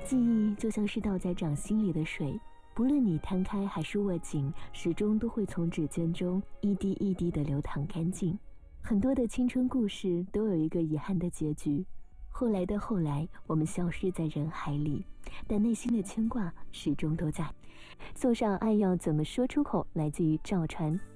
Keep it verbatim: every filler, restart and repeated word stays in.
记忆就像是倒在掌心里的水，不论你摊开还是握紧，始终都会从指尖中一滴一滴地流淌干净。很多的青春故事都有一个遗憾的结局，后来的后来，我们消失在人海里，但内心的牵挂始终都在。送上爱要怎么说出口，来自于赵传。